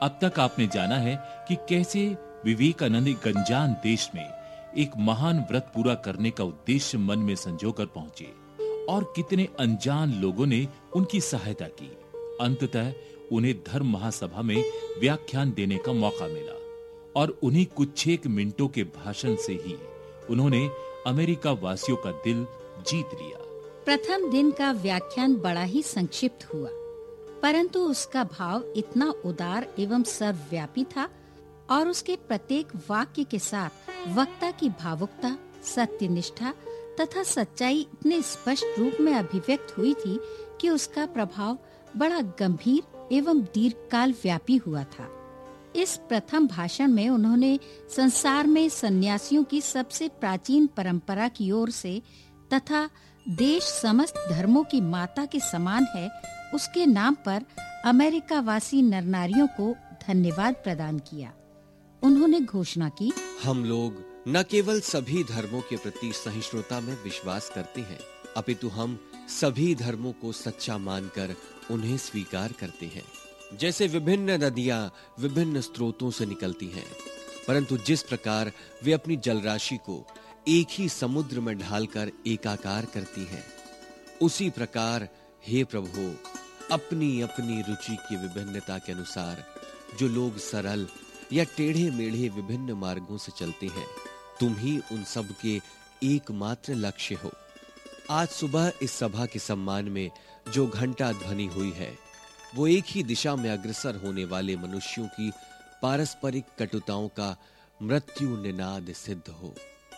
अब तक आपने जाना है कि कैसे विवेकानंद एक अनजान देश में एक महान व्रत पूरा करने का उद्देश्य मन में संजोकर पहुंचे और कितने अनजान लोगों ने उनकी सहायता की। अंततः उन्हें धर्म महासभा में व्याख्यान देने का मौका मिला और उन्हीं कुछ 6 मिनटों के भाषण से ही उन्होंने अमेरिका वासियों का दिल जीत लिया। प्रथम दिन का व्याख्यान बड़ा ही संक्षिप्त हुआ, परंतु उसका भाव इतना उदार एवं सर्वव्यापी था और उसके प्रत्येक वाक्य के साथ वक्ता की भावुकता, सत्यनिष्ठा तथा सच्चाई इतने स्पष्ट रूप में अभिव्यक्त हुई थी कि उसका प्रभाव बड़ा गंभीर एवं दीर्घकाल व्यापी हुआ था। इस प्रथम भाषण में उन्होंने संसार में सन्यासियों की सबसे प्राचीन परंपरा की ओर से तथा देश समस्त धर्मों की माता के समान है उसके नाम पर अमेरिका वासी नरनारियों को धन्यवाद प्रदान किया। उन्होंने घोषणा की, हम लोग न केवल सभी धर्मों के प्रति सहिष्णुता में विश्वास करते हैं, अपितु हम सभी धर्मों को सच्चा मानकर उन्हें स्वीकार करते हैं। जैसे विभिन्न नदियां विभिन्न स्रोतों से निकलती हैं, परंतु जिस प्रकार वे अपनी जलराशि को एक ही समुद्र में ढालकर एकाकार करती हैं, उसी प्रकार हे प्रभु, अपनी अपनी रुचि की विभिन्नता के अनुसार जो लोग सरल या टेढ़े मेढ़े विभिन्न मार्गों से चलते हैं, तुम ही उन सब के एकमात्र लक्ष्य हो। आज सुबह इस सभा के सम्मान में जो घंटा ध्वनि हुई है, वो एक ही दिशा में अग्रसर होने वाले मनुष्यों की पारस्परिक कटुताओं का मृत्यु निनाद सिद्ध हो।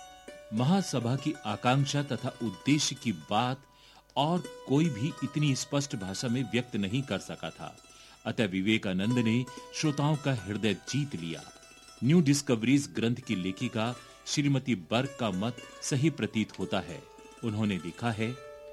महासभा की आकांक्षा तथा उद्देश्य की बात और कोई भी इतनी स्पष्ट भाषा में व्यक्त नहीं कर सका था। अतः विवेकानंद ने श्रोताओं का हृदय जीत लिया। न्यू डिस्कवरीज ग्रंथ की लेखिका श्रीमती बर्क का मत सही प्रतीत होता है। उन्होंने लिखा है,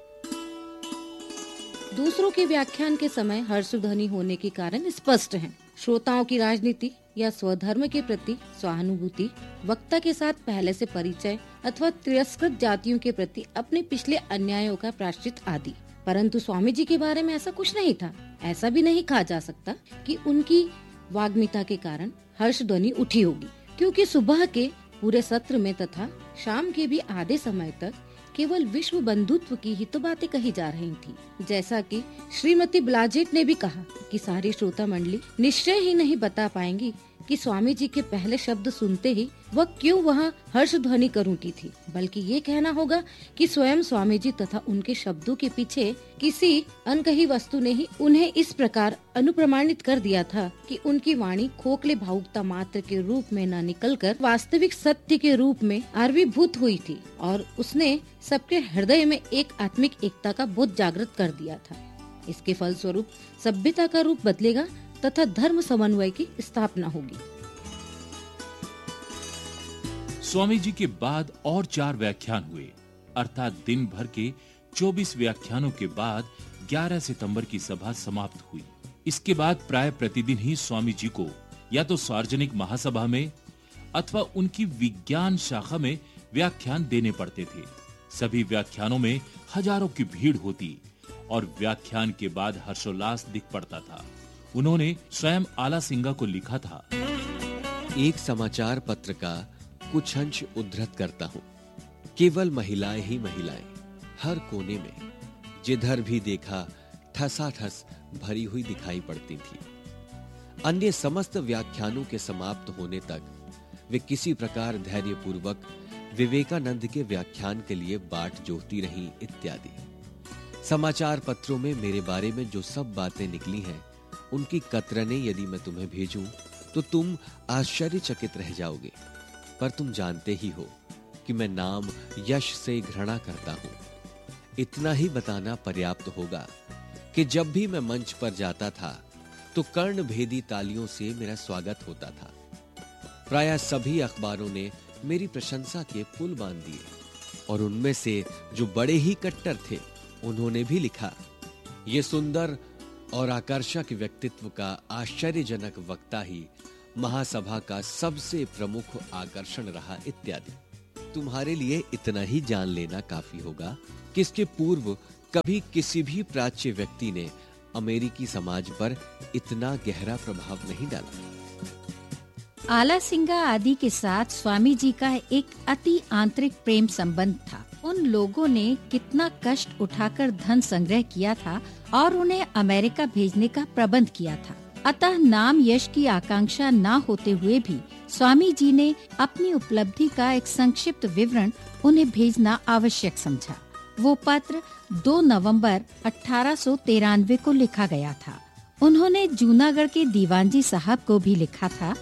दूसरों के व्याख्यान के समय हर्षध्वनि होने के कारण स्पष्ट हैं। श्रोताओं की राजनीति या स्वधर्म के प्रति सहानुभूति, वक्ता के साथ पहले से परिचय अथवा तिरस्कृत जातियों के प्रति अपने पिछले अन्यायों का प्रायश्चित आदि। परंतु स्वामी जी के बारे में ऐसा कुछ नहीं था। ऐसा भी नहीं कहा जा सकता कि उनकी वाग्मिता के कारण हर्षध्वनि उठी होगी, क्योंकि सुबह के पूरे सत्र में तथा शाम के भी आधे समय तक केवल विश्व बंधुत्व की ही तो बातें कही जा रही थी। जैसा कि श्रीमती ब्लाजेट ने भी कहा कि सारी श्रोता मंडली निश्चय ही नहीं बता पाएंगी कि स्वामी जी के पहले शब्द सुनते ही वह क्यों वहाँ हर्ष ध्वनि कर उठी थी, बल्कि ये कहना होगा कि स्वयं स्वामी जी तथा उनके शब्दों के पीछे किसी अनकही वस्तु ने ही उन्हें इस प्रकार अनुप्रमाणित कर दिया था कि उनकी वाणी खोखले भावुकता मात्र के रूप में न निकलकर वास्तविक सत्य के रूप में आविर्भूत हुई थी और उसने सबके हृदय में एक आत्मिक एकता का बोध जागृत कर दिया था। इसके फलस्वरूप सभ्यता का रूप बदलेगा तथा धर्म समन्वय की स्थापना होगी। स्वामी जी के बाद और 4 व्याख्यान हुए, अर्थात दिन भर के 24 व्याख्यानों के बाद 11 सितंबर की सभा समाप्त हुई। इसके बाद प्राय प्रतिदिन ही स्वामी जी को या तो सार्वजनिक महासभा में अथवा उनकी विज्ञान शाखा में व्याख्यान देने पड़ते थे। सभी व्याख्यानों में हजारों की भीड़ होती और व्याख्यान के बाद हर्षोल्लास दिख पड़ता था। उन्होंने स्वयं आला सिंगा को लिखा था, एक समाचार पत्र का कुछ अंश उद्धृत करता हूँ। केवल महिलाएं ही महिलाएं, हर कोने में जिधर भी देखा ठसाठस भरी हुई दिखाई पड़ती थी। अन्य समस्त व्याख्यानों के समाप्त होने तक वे किसी प्रकार धैर्यपूर्वक विवेकानंद के व्याख्यान के लिए बाट जोहती रहीं इत्यादि। समाचार पत्रों में मेरे बारे में जो सब बातें निकली हैं, उनकी कतरने यदि मैं तुम्हें भेजूं तो तुम आश्चर्यचकित रह जाओगे। पर तुम जानते ही हो कि मैं नाम यश से घृणा करता हूं। इतना ही बताना पर्याप्त होगा कि जब भी मैं मंच पर जाता था तो कर्ण भेदी तालियों से मेरा स्वागत होता था। प्रायः सभी अखबारों ने मेरी प्रशंसा के पुल बांध दिए और उनमें से जो बड़े ही कट्टर थे, उन्होंने भी लिखा, ये सुंदर और आकर्षक व्यक्तित्व का आश्चर्यजनक वक्ता ही महासभा का सबसे प्रमुख आकर्षण रहा इत्यादि। तुम्हारे लिए इतना ही जान लेना काफी होगा कि इसके पूर्व कभी किसी भी प्राच्य व्यक्ति ने अमेरिकी समाज पर इतना गहरा प्रभाव नहीं डाला। आला सिंगा आदि के साथ स्वामी जी का एक अति आंतरिक प्रेम संबंध था। उन लोगों ने कितना कष्ट उठाकर धन संग्रह किया था और उन्हें अमेरिका भेजने का प्रबंध किया था। अतः नाम यश की आकांक्षा न होते हुए भी स्वामी जी ने अपनी उपलब्धि का एक संक्षिप्त विवरण उन्हें भेजना आवश्यक समझा। वो पत्र 2 नवंबर 1893 को लिखा गया था। उन्होंने जूनागढ़ के दीवानजी साहब को भी लिखा था।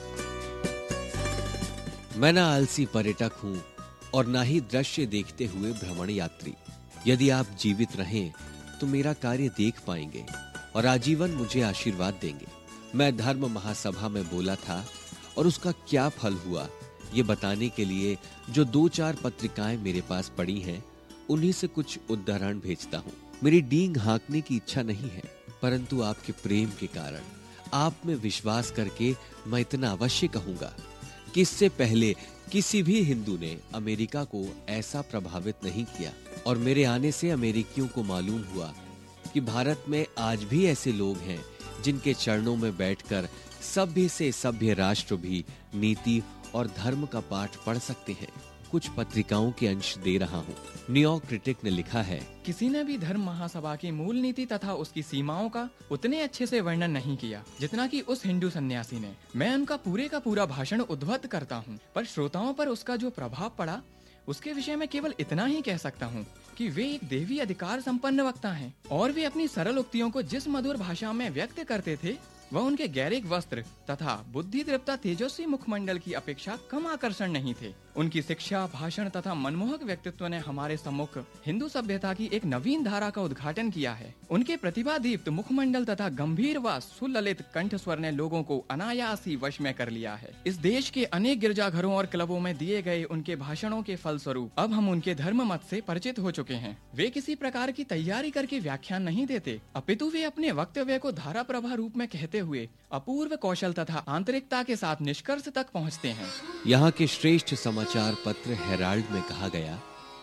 मैं ना आलसी पर्यटक हूँ और ना ही दृश्य देखते हुए भ्रमण यात्री। यदि आप जीवित रहें तो मेरा कार्य देख पाएंगे और आजीवन मुझे आशीर्वाद देंगे। मैं धर्म महासभा में बोला था और उसका क्या फल हुआ ये बताने के लिए जो 2-4 पत्रिकाएं मेरे पास पड़ी हैं, उन्हीं से कुछ उदाहरण भेजता हूँ। मेरी डींग हाँकने की इच्छा नहीं है, परंतु आपके प्रेम के कारण, आप में विश्वास करके मैं इतना अवश्य कहूंगा कि इससे पहले किसी भी हिंदू ने अमेरिका को ऐसा प्रभावित नहीं किया और मेरे आने से अमेरिकियों को मालूम हुआ कि भारत में आज भी ऐसे लोग हैं जिनके चरणों में बैठकर सभ्य से सभ्य राष्ट्र भी नीति और धर्म का पाठ पढ़ सकते हैं। कुछ पत्रिकाओं के अंश दे रहा हूँ। न्यूयॉर्क क्रिटिक ने लिखा है, किसी ने भी धर्म महासभा की मूल नीति तथा उसकी सीमाओं का उतने अच्छे से वर्णन नहीं किया जितना कि उस हिंदू सन्यासी ने। मैं उनका पूरे का पूरा भाषण उद्धृत करता हूँ, पर श्रोताओं पर उसका जो प्रभाव पड़ा उसके विषय में केवल इतना ही कह सकता हूँ कि वे एक देवी अधिकार संपन्न वक्ता हैं और वे अपनी सरल उक्तियों को जिस मधुर भाषा में व्यक्त करते थे वह उनके गैरिक वस्त्र तथा बुद्धि दृप्ता तेजस्वी मुखमंडल की अपेक्षा कम आकर्षण नहीं थे। उनकी शिक्षा, भाषण तथा मनमोहक व्यक्तित्व ने हमारे सम्मुख हिंदू सभ्यता की एक नवीन धारा का उद्घाटन किया है। उनके प्रतिभा दीप्त मुखमंडल तथा गंभीर व सुललित कंठ स्वर ने लोगों को अनायास ही वश में कर लिया है। इस देश के अनेक गिरजाघरों और क्लबों में दिए गए उनके भाषणों के फलस्वरूप अब हम उनके धर्म मत से परिचित हो चुके हैं। वे किसी प्रकार की तैयारी करके व्याख्यान नहीं देते, अपितु वे अपने वक्तव्य को धारा प्रभा रूप में कहते हुए अपूर्व कौशल तथा आंतरिकता के साथ निष्कर्ष तक पहुंचते हैं। यहाँ के श्रेष्ठ समाचार पत्र हेराल्ड में कहा गया,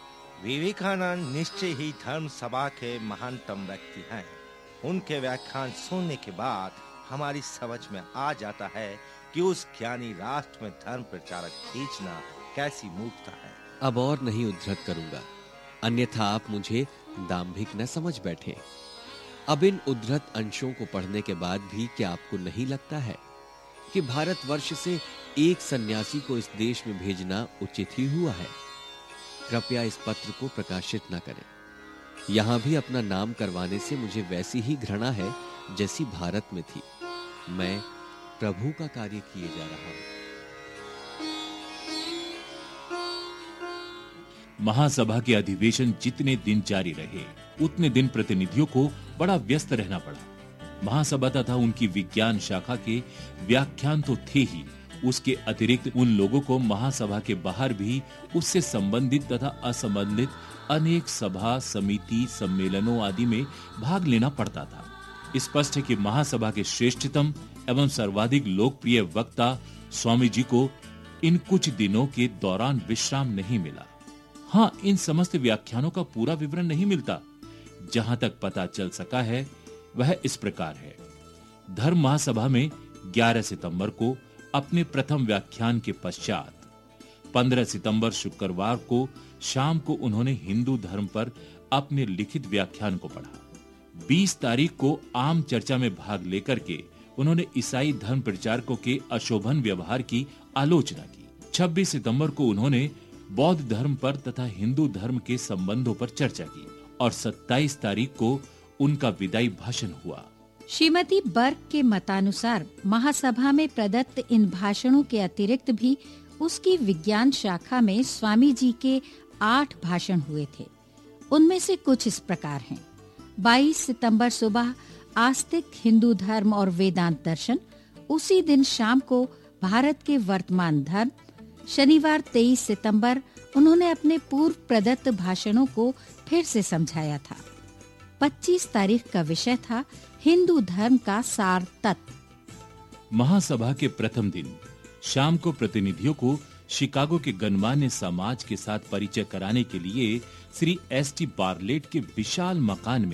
विवेकानंद निश्चय ही धर्म सभा के महानतम व्यक्ति हैं। उनके व्याख्यान सुनने के बाद हमारी समझ में आ जाता है कि उस ज्ञानी राष्ट्र में धर्म प्रचारक भेजना कैसी मूर्खता है। अब और नहीं उद्धृत करूंगा, अन्यथा आप मुझे दाम्भिक न समझ बैठे। अब इन उद्धृत अंशों को पढ़ने के बाद भी क्या आपको नहीं लगता है कि भारतवर्ष से एक सन्यासी को इस देश में भेजना उचित ही हुआ है? कृपया इस पत्र को प्रकाशित न करें। यहां भी अपना नाम करवाने से मुझे वैसी ही घृणा है जैसी भारत में थी। मैं प्रभु का कार्य किए जा रहा हूं। महासभा के अधिवेशन जितने दिन जारी रहे उतने दिन प्रतिनिधियों को बड़ा व्यस्त रहना पड़ा। महासभा तथा उनकी विज्ञान शाखा के व्याख्यान तो थे ही, उसके अतिरिक्त उन लोगों को महासभा के बाहर भी उससे संबंधित तथा असंबंधित अनेक सभा, समिति, सम्मेलनों आदि में भाग लेना पड़ता था। स्पष्ट है कि महासभा के श्रेष्ठतम एवं सर्वाधिक लोकप्रिय वक्ता स्वामी जी को इन कुछ दिनों के दौरान विश्राम नहीं मिला। हाँ, इन समस्त व्याख्यानों का पूरा विवरण नहीं मिलता। जहां तक पता चल सका है वह इस प्रकार है। धर्म महासभा में 11 सितंबर को अपने प्रथम व्याख्यान के पश्चात 15 सितंबर शुक्रवार को शाम को उन्होंने हिंदू धर्म पर अपने लिखित व्याख्यान को पढ़ा। 20 तारीख को आम चर्चा में भाग लेकर के उन्होंने ईसाई धर्म प्रचारकों के अशोभन व्यवहार की आलोचना की। 26 सितंबर को उन्होंने बौद्ध धर्म पर तथा हिंदू धर्म के संबंधों पर चर्चा की और 27 तारीख को उनका विदाई भाषण हुआ। श्रीमती बर्क के मतानुसार महासभा में प्रदत्त इन भाषणों के अतिरिक्त भी उसकी विज्ञान शाखा में स्वामी जी के 8 भाषण हुए थे। उनमें से कुछ इस प्रकार हैं। 22 सितंबर सुबह आस्तिक हिंदू धर्म और वेदांत दर्शन। उसी दिन शाम को भारत के वर्तमान धर्म। शनिवार 23 सितंबर उन्होंने अपने पूर्व प्रदत्त भाषणों को फिर से समझाया था। 25 तारीख का विषय था हिंदू धर्म का सार तत्व। महासभा के प्रथम दिन शाम को प्रतिनिधियों को शिकागो के गणमान्य समाज के साथ परिचय कराने के लिए श्री एस टी बार्लेट के विशाल मकान में